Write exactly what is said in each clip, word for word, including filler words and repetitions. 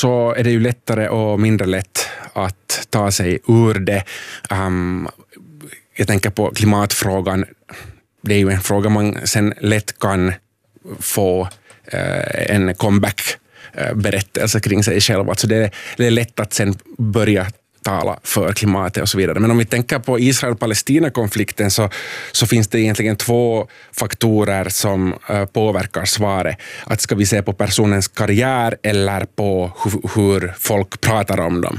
så är det ju lättare och mindre lätt att ta sig ur det. Um, jag tänker på klimatfrågan. Det är ju en fråga man sen lätt kan få uh, en comeback-berättelse kring sig själv. Alltså det, det är lätt att sen börja tala för klimatet och så vidare. Men om vi tänker på Israel-Palestina-konflikten så, så finns det egentligen två faktorer som uh, påverkar svaret. Att ska vi se på personens karriär eller på hu- hur folk pratar om dem.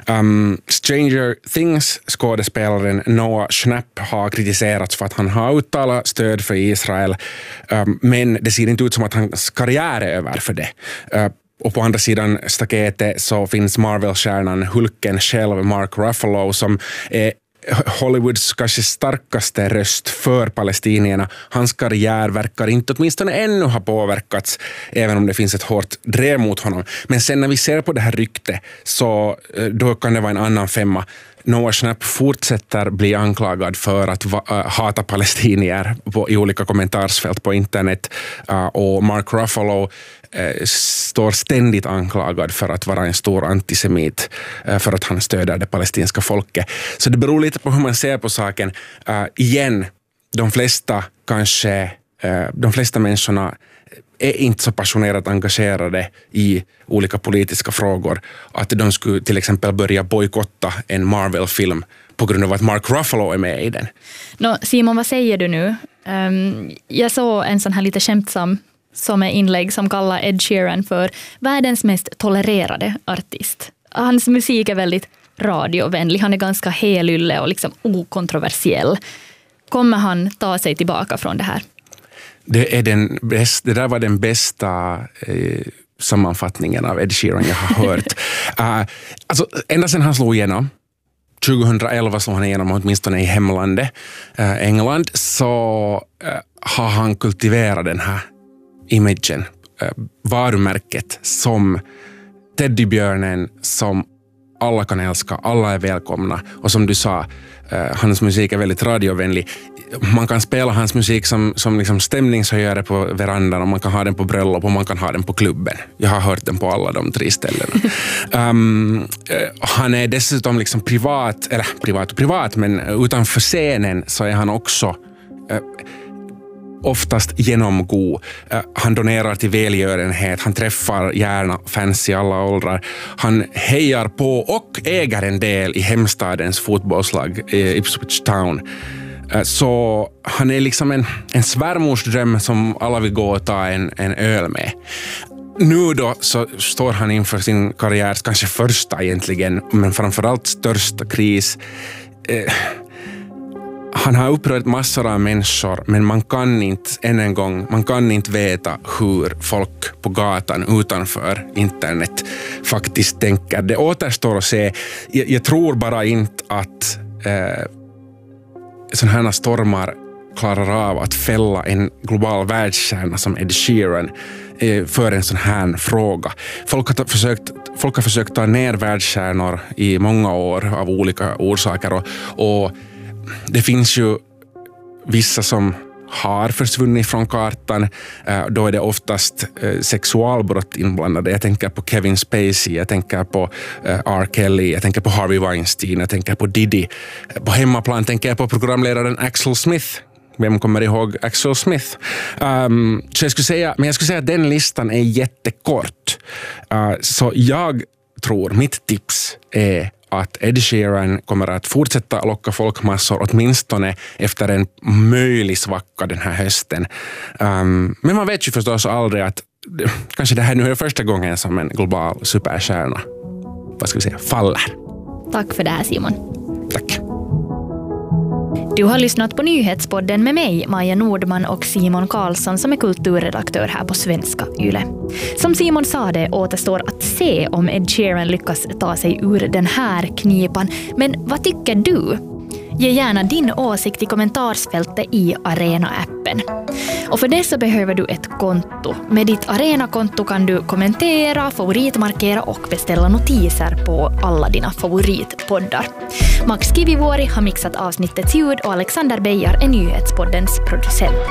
Um, Stranger Things skådespelaren Noah Schnapp har kritiserats för att han har uttalat stöd för Israel. Um, men det ser inte ut som att hans karriär är över för det. Uh, Och på andra sidan staketet så finns Marvel-stjärnan Hulken själv, Mark Ruffalo, som är Hollywoods kanske starkaste röst för palestinierna. Hans karriär verkar inte åtminstone ännu ha påverkats, även om det finns ett hårt drev mot honom. Men sen när vi ser på det här ryktet så då kan det vara en annan femma. Noah Schnapp fortsätter bli anklagad för att va- uh, hata palestinier på, i olika kommentarsfält på internet. Uh, och Mark Ruffalo uh, står ständigt anklagad för att vara en stor antisemit uh, för att han stöder det palestinska folket. Så det beror lite på hur man ser på saken. Uh, igen, de flesta kanske, uh, de flesta människorna är inte så passionerat engagerade i olika politiska frågor att de skulle till exempel börja bojkotta en Marvel-film på grund av att Mark Ruffalo är med i den. No, Simon, vad säger du nu? Um, jag såg en sån här lite skämtsam som är inlägg som kallar Ed Sheeran för världens mest tolererade artist. Hans musik är väldigt radiovänlig. Han är ganska helylle och liksom okontroversiell. Kommer han ta sig tillbaka från det här? Det, är den bäst, det där var den bästa eh, sammanfattningen av Ed Sheeran jag har hört. uh, alltså, ända sedan han slog igenom, tjugohundraelva slog han igenom åtminstone i hemlandet, uh, England, så uh, har han kultiverat den här imagen, uh, varumärket som teddybjörnen som alla kan älska, alla är välkomna. Och som du sa, uh, hans musik är väldigt radiovänlig. Man kan spela hans musik som, som liksom stämningshöjare på verandan och man kan ha den på bröllop och man kan ha den på klubben. Jag har hört den på alla de tre ställena. um, uh, han är dessutom liksom privat, eller privat och privat, men utanför scenen så är han också uh, oftast genomgod. Uh, han donerar till välgörenhet, han träffar gärna fans i alla åldrar. Han hejar på och äger en del i hemstadens fotbollslag i Ipswich Town. Så han är liksom en, en svärmorsdröm som alla vill gå och ta en, en öl med. Nu då så står han inför sin karriärs kanske första egentligen, men framförallt största kris. Eh, han har upprört massor av människor, men man kan inte, än en gång, man kan inte veta hur folk på gatan utanför internet faktiskt tänker. Det återstår att se. Jag, jag tror bara inte att eh, sådana här stormar klarar av att fälla en global världsstjärna som Ed Sheeran eh, för en sån här fråga. Folk har försökt, folk har försökt ta ner världsstjärnor i många år av olika orsaker och, och det finns ju vissa som har försvunnit från kartan. Då är det oftast sexualbrott inblandade. Jag tänker på Kevin Spacey, jag tänker på R. Kelly, jag tänker på Harvey Weinstein, jag tänker på Diddy. På hemmaplan tänker jag på programledaren Axel Smith. Vem kommer ihåg Axel Smith? Um, så jag skulle säga, men jag skulle säga att den listan är jättekort. Uh, så jag tror, mitt tips är att Ed Sheeran kommer att fortsätta locka folkmassor åtminstone efter en möjlig svacka den här hösten. Um, men man vet ju förstås aldrig att kanske det här nu är första gången som en global superstjärna, vad ska vi säga, faller. Tack för det här, Simon. Tack. Du har lyssnat på Nyhetspodden med mig, Maja Nordman, och Simon Karlsson som är kulturredaktör här på Svenska Yle. Som Simon sa, det återstår att se om Ed Sheeran lyckas ta sig ur den här knipan. Men vad tycker du? Ge gärna din åsikt i kommentarsfältet i Arena-appen. Och för det så behöver du ett konto. Med ditt Arena-konto kan du kommentera, favoritmarkera och beställa notiser på alla dina favoritpoddar. Max Kivivuori har mixat avsnittets ljud och Alexander Beijar är Nyhetspoddens producent.